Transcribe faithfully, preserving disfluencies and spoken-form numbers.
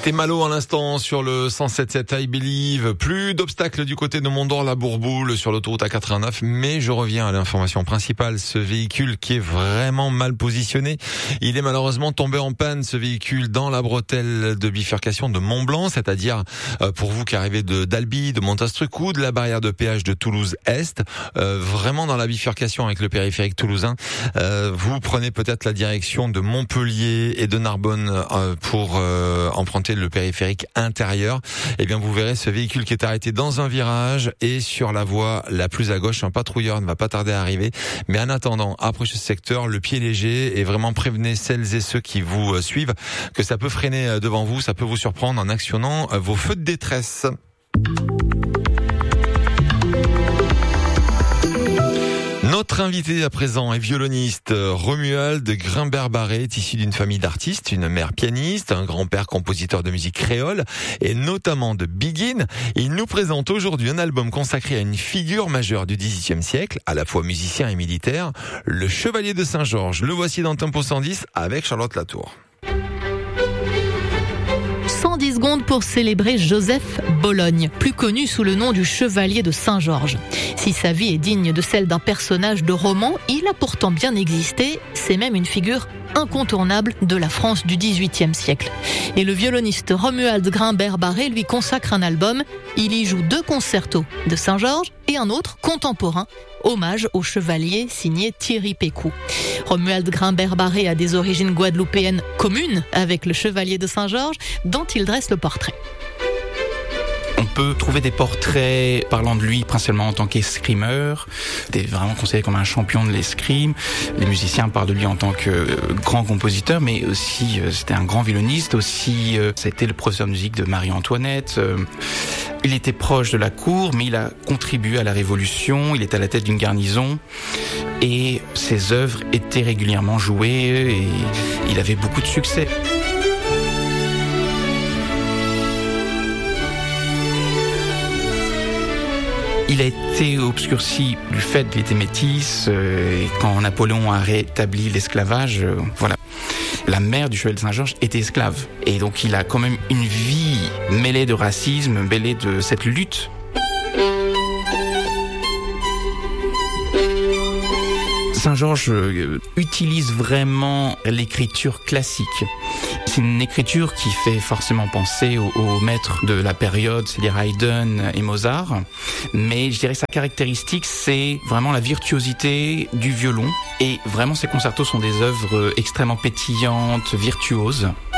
C'était Malo à l'instant sur le cent sept virgule sept I Believe. Plus d'obstacles du côté de Mondor-la-Bourboule sur l'autoroute A quatre-vingt-neuf, mais je reviens à l'information principale. Ce véhicule qui est vraiment mal positionné, il est malheureusement tombé en panne, ce véhicule, dans la bretelle de bifurcation de Mont-Blanc, c'est-à-dire euh, pour vous qui arrivez de d'Albi, de Montastruc ou de la barrière de péage de Toulouse-Est, euh, vraiment dans la bifurcation avec le périphérique toulousain. Euh, vous prenez peut-être la direction de Montpellier et de Narbonne euh, pour euh, emprunter le périphérique intérieur. Eh bien, vous verrez ce véhicule qui est arrêté dans un virage et sur la voie la plus à gauche. Un patrouilleur ne va pas tarder à arriver. Mais en attendant, approchez ce secteur, le pied léger, et vraiment prévenez celles et ceux qui vous suivent que ça peut freiner devant vous, ça peut vous surprendre en actionnant vos feux de détresse. Notre invité à présent est violoniste. Romuald Grimbert-Barré est issu d'une famille d'artistes, une mère pianiste, un grand-père compositeur de musique créole et notamment de Begin. Il nous présente aujourd'hui un album consacré à une figure majeure du dix-huitième siècle, à la fois musicien et militaire, le Chevalier de Saint-Georges. Le voici dans Tempo cent dix avec Charlotte Latour. cent dix secondes pour célébrer Joseph Bologne, plus connu sous le nom du Chevalier de Saint-Georges. Si sa vie est digne de celle d'un personnage de roman, il a pourtant bien existé, c'est même une figure incontournable de la France du dix-huitième siècle. Et le violoniste Romuald Grimbert-Barré lui consacre un album. Il y joue deux concertos de Saint-Georges et un autre contemporain, hommage au chevalier signé Thierry Pécou. Romuald Grimbert-Barré a des origines guadeloupéennes communes avec le Chevalier de Saint-Georges, dont il dresse le portrait. On peut trouver des portraits parlant de lui principalement en tant qu'escrimeur. Il était vraiment considéré comme un champion de l'escrime. Les musiciens parlent de lui en tant que grand compositeur, mais aussi euh, c'était un grand violoniste. Aussi, euh, c'était le professeur de musique de Marie-Antoinette. Euh, il était proche de la cour, mais il a contribué à la Révolution. Il est à la tête d'une garnison et ses œuvres étaient régulièrement jouées et il avait beaucoup de succès. Il a été obscurci du fait qu'il était métis, euh, et quand Napoléon a rétabli l'esclavage, euh, voilà. La mère du Chevalier de Saint-Georges était esclave. Et donc il a quand même une vie mêlée de racisme, mêlée de cette lutte. Saint-Georges euh, utilise vraiment l'écriture classique. C'est une écriture qui fait forcément penser aux, aux maîtres de la période, c'est-à-dire Haydn et Mozart. Mais je dirais que sa caractéristique, c'est vraiment la virtuosité du violon. Et vraiment, ses concertos sont des œuvres extrêmement pétillantes, virtuoses.